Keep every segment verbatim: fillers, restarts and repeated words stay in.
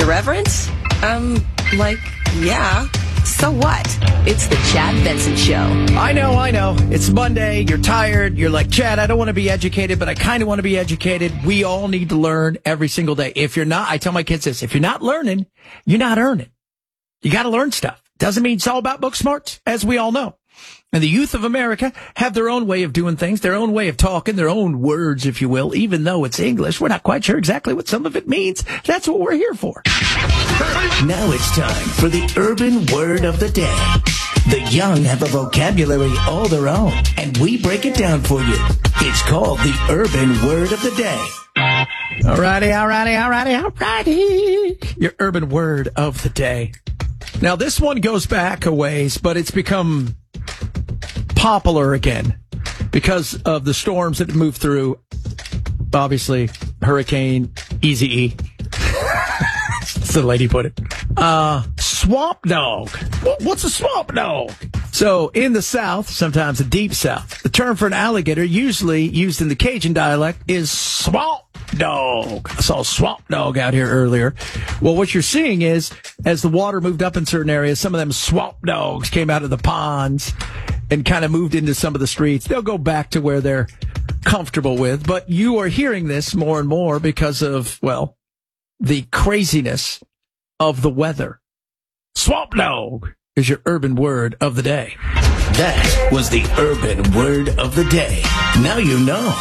Irreverent? Um, like, yeah. So what? It's the Chad Benson Show. I know, I know. It's Monday. You're tired. You're like, Chad, I don't want to be educated, but I kind of want to be educated. We all need to learn every single day. If you're not, I tell my kids this, if you're not learning, you're not earning. You got to learn stuff. Doesn't mean it's all about book smarts, as we all know. And the youth of America have their own way of doing things, their own way of talking, their own words, if you will. Even though it's English, we're not quite sure exactly what some of it means. That's what we're here for. Now it's time for the urban word of the day. The young have a vocabulary all their own, and we break it down for you. It's called the urban word of the day. Alrighty, alrighty, alrighty, alrighty. Your urban word of the day. Now, this one goes back a ways, but it's become popular again because of the storms that moved through. Obviously, Hurricane Easy-E. That's the lady put it. Uh, swamp dog. What's a swamp dog? So, in the South, sometimes the deep South, the term for an alligator, usually used in the Cajun dialect, is swamp dog. I saw a swamp dog out here earlier. Well, what you're seeing is, as the water moved up in certain areas, some of them swamp dogs came out of the ponds and kind of moved into some of the streets. They'll go back to where they're comfortable with. But you are hearing this more and more because of, well, the craziness of the weather. Swamp dog is your urban word of the day. That was the urban word of the day. Now you know.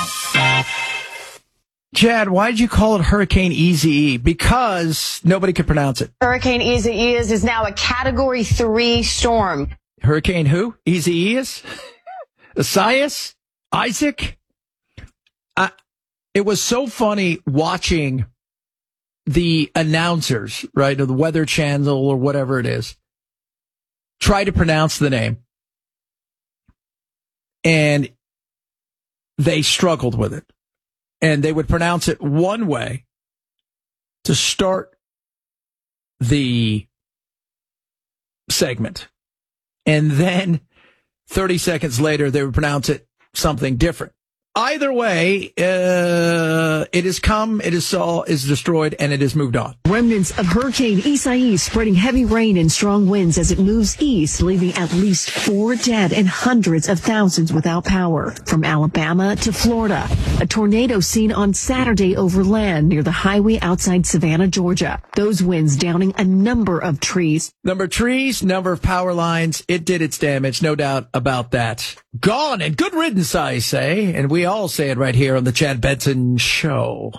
Chad, why did you call it Hurricane Easy-E? Because nobody could pronounce it. Hurricane Easy-E is, is now a Category three storm. Hurricane who? Easy-E is? Isaias? Isaac? I, it was so funny watching the announcers, right, of the Weather Channel or whatever it is, try to pronounce the name. And they struggled with it. And they would pronounce it one way to start the segment. And then thirty seconds later, they would pronounce it something different. Either way, uh, it has come, it is saw, is destroyed, and it has moved on. Remnants of Hurricane Isaias spreading heavy rain and strong winds as it moves east, leaving at least four dead and hundreds of thousands without power. From Alabama to Florida, a tornado seen on Saturday over land near the highway outside Savannah, Georgia. Those winds downing a number of trees. Number of trees, number of power lines. It did its damage, no doubt about that. Gone and good riddance, I say, and we all say it right here on the Chad Benson Show.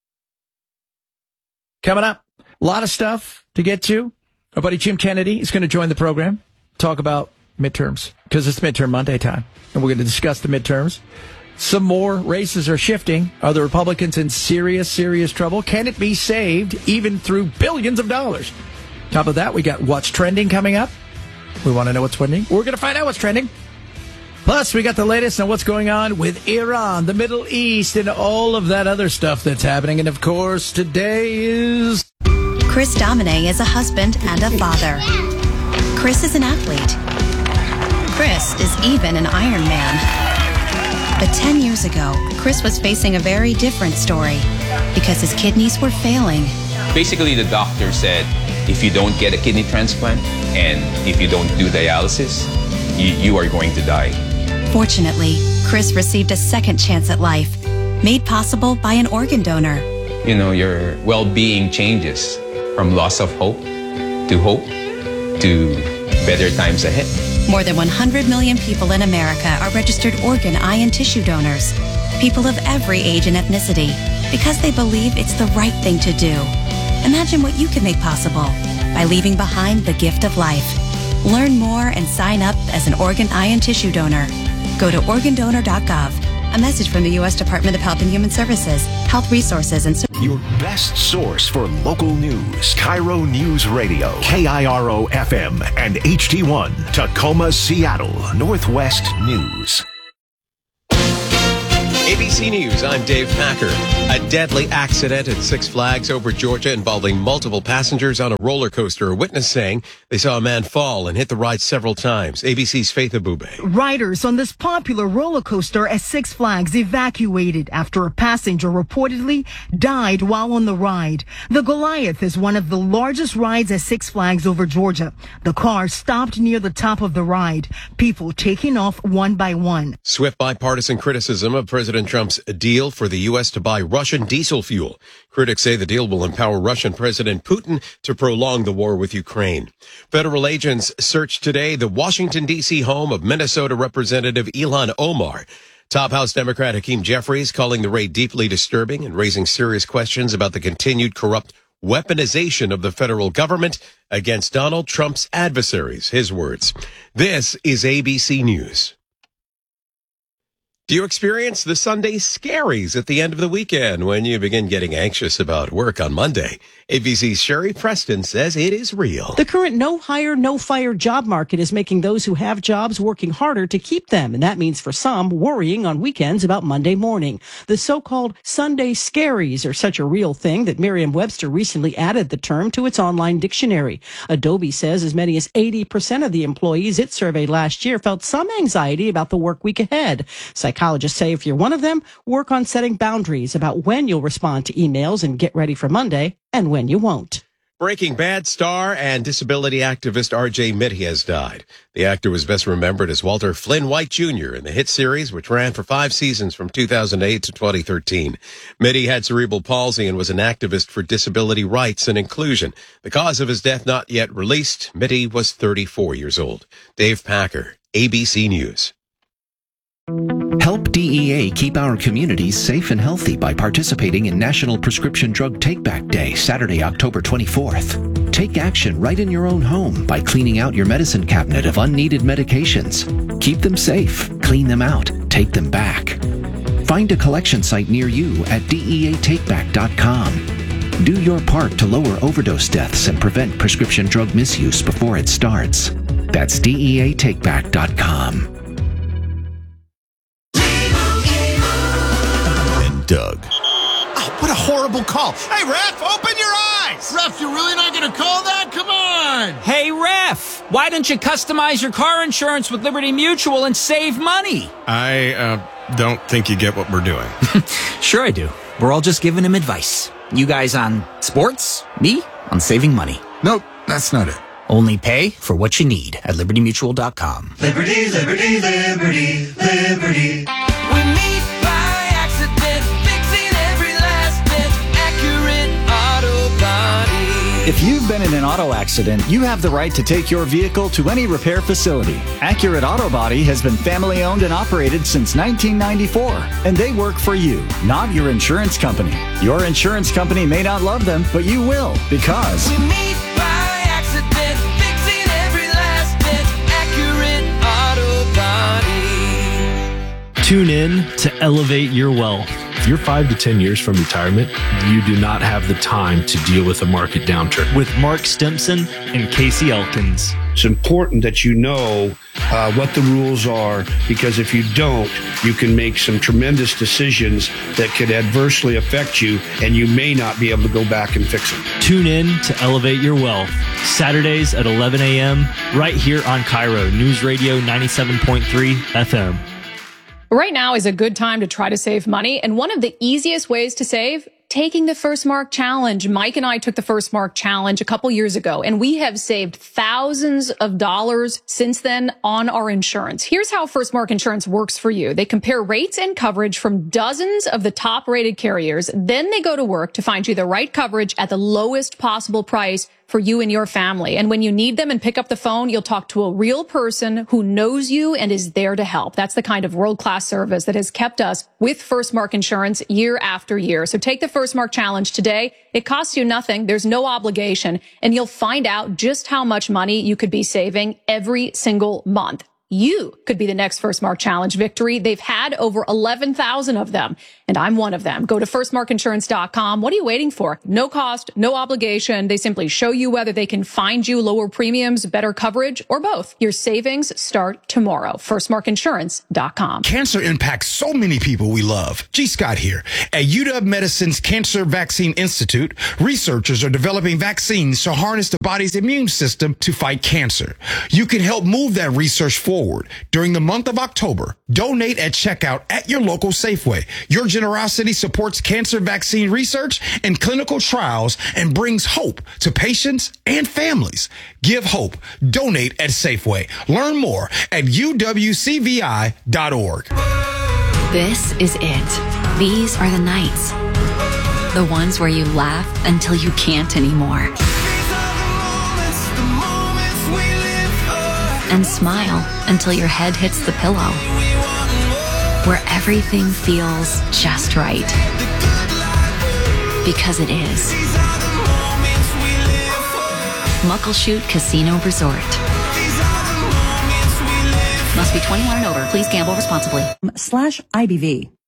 Coming up, a lot of stuff to get to. Our buddy Jim Kennedy is going to join the program, talk about midterms, because it's midterm Monday time, and we're going to discuss the midterms. Some more races are shifting. Are the Republicans in serious, serious trouble? Can it be saved even through billions of dollars? Top of that, we got what's trending coming up. We want to know what's trending. We're going to find out what's trending. Plus, we got the latest on what's going on with Iran, the Middle East, and all of that other stuff that's happening. And, of course, today is... Chris Domine is a husband and a father. Chris is an athlete. Chris is even an Iron Man. But ten years ago, Chris was facing a very different story because his kidneys were failing. Basically, the doctor said, if you don't get a kidney transplant and if you don't do dialysis, you, you are going to die. Fortunately, Chris received a second chance at life, made possible by an organ donor. You know, your well-being changes from loss of hope to hope to better times ahead. More than one hundred million people in America are registered organ, eye, and tissue donors. People of every age and ethnicity, because they believe it's the right thing to do. Imagine what you can make possible by leaving behind the gift of life. Learn more and sign up as an organ, eye, and tissue donor. Go to organ donor dot gov. A message from the U S Department of Health and Human Services, Health Resources, and... Your best source for local news. Cairo News Radio, K I R O F M, and H T one, Tacoma, Seattle, Northwest News. A B C News, I'm Dave Packer. A deadly accident at Six Flags over Georgia involving multiple passengers on a roller coaster. A witness saying they saw a man fall and hit the ride several times. A B C's Faith Abube. Riders on this popular roller coaster at Six Flags evacuated after a passenger reportedly died while on the ride. The Goliath is one of the largest rides at Six Flags over Georgia. The car stopped near the top of the ride, people taking off one by one. Swift bipartisan criticism of President Trump's deal for the U S to buy Russian diesel fuel. Critics say the deal will empower Russian President Putin to prolong the war with Ukraine. Federal agents searched today the Washington, D C home of Minnesota Representative Ilhan Omar. Top House Democrat Hakeem Jeffries calling the raid deeply disturbing and raising serious questions about the continued corrupt weaponization of the federal government against Donald Trump's adversaries. His words. This is A B C News. Do you experience the Sunday scaries at the end of the weekend when you begin getting anxious about work on Monday? A B C's Sherry Preston says it is real. The current no hire, no fire job market is making those who have jobs working harder to keep them. And that means for some worrying on weekends about Monday morning. The so-called Sunday scaries are such a real thing that Merriam-Webster recently added the term to its online dictionary. Adobe says as many as eighty percent of the employees it surveyed last year felt some anxiety about the work week ahead. Psychologists say if you're one of them, work on setting boundaries about when you'll respond to emails and get ready for Monday and when you won't. Breaking Bad star and disability activist R J Mitte has died. The actor was best remembered as Walter Flynn White Junior in the hit series, which ran for five seasons from two thousand eight to twenty thirteen. Mitte had cerebral palsy and was an activist for disability rights and inclusion. The cause of his death not yet released. Mitte was thirty-four years old. Dave Packer, A B C News. Help D E A keep our communities safe and healthy by participating in National Prescription Drug Take-Back Day, Saturday, October twenty-fourth. Take action right in your own home by cleaning out your medicine cabinet of unneeded medications. Keep them safe, clean them out, take them back. Find a collection site near you at D E A take back dot com. Do your part to lower overdose deaths and prevent prescription drug misuse before it starts. That's D E A take back dot com. Doug. Oh, what a horrible call. Hey, Ref, open your eyes. Ref, you're really not going to call that? Come on. Hey, Ref, why don't you customize your car insurance with Liberty Mutual and save money? I uh, don't think you get what we're doing. Sure I do. We're all just giving him advice. You guys on sports, me on saving money. Nope, that's not it. Only pay for what you need at liberty mutual dot com. Liberty, liberty, liberty, liberty. We meet by accident, fixing every last bit, Accurate Auto Body. If you've been in an auto accident, you have the right to take your vehicle to any repair facility. Accurate Auto Body has been family owned and operated since nineteen ninety-four, and they work for you, not your insurance company. Your insurance company may not love them, but you will, because we meet by accident, fixing every last bit, Accurate Auto Body. Tune in to Elevate Your Wealth. If you're five to ten years from retirement, you do not have the time to deal with a market downturn. With Mark Stimson and Casey Elkins. It's important that you know uh, what the rules are, because if you don't, you can make some tremendous decisions that could adversely affect you, and you may not be able to go back and fix them. Tune in to Elevate Your Wealth, Saturdays at eleven a.m. right here on Cairo News Radio ninety-seven point three F M. Right now is a good time to try to save money, and one of the easiest ways to save, taking the First Mark Challenge. Mike and I took the First Mark Challenge a couple years ago, and we have saved thousands of dollars since then on our insurance. Here's how First Mark Insurance works for you. They compare rates and coverage from dozens of the top-rated carriers. Then they go to work to find you the right coverage at the lowest possible price for you and your family. And when you need them and pick up the phone, you'll talk to a real person who knows you and is there to help. That's the kind of world-class service that has kept us with First Mark Insurance year after year. So take the First Mark Challenge today. It costs you nothing. There's no obligation, and you'll find out just how much money you could be saving every single month. you could be the next First Mark Challenge victory. They've had over eleven thousand of them, and I'm one of them. Go to first mark insurance dot com. What are you waiting for? No cost, no obligation. They simply show you whether they can find you lower premiums, better coverage, or both. Your savings start tomorrow. first mark insurance dot com. Cancer impacts so many people we love. G. Scott here. At U W Medicine's Cancer Vaccine Institute, researchers are developing vaccines to harness the body's immune system to fight cancer. You can help move that research forward. During the month of October, donate at checkout at your local Safeway. Your generosity supports cancer vaccine research and clinical trials and brings hope to patients and families. Give hope. Donate at Safeway. Learn more at U W C V I dot org. This is it. These are the nights. The ones where you laugh until you can't anymore. And smile until your head hits the pillow. Where everything feels just right. Because it is. Muckleshoot Casino Resort. Must be twenty-one and over. Please gamble responsibly. Slash I B V.